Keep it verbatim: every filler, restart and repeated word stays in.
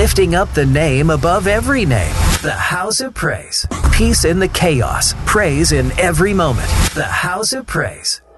lifting up the name above every name. The House of Praise. Peace in the chaos. Praise in every moment. The House of Praise.